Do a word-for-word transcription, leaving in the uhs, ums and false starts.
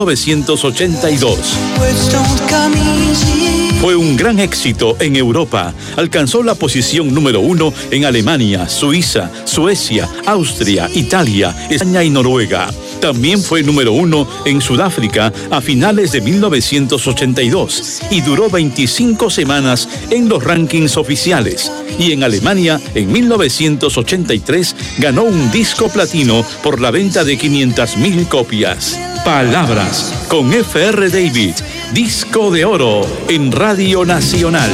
mil novecientos ochenta y dos. Fue un gran éxito en Europa. Alcanzó la posición número uno en Alemania, Suiza, Suecia, Austria, Italia, España y Noruega. También fue número uno en Sudáfrica a finales de mil novecientos ochenta y dos y duró veinticinco semanas en los rankings oficiales. Y en Alemania, en mil novecientos ochenta y tres, ganó un disco platino por la venta de quinientas mil copias. Palabras con F R David, disco de oro en Radio Nacional.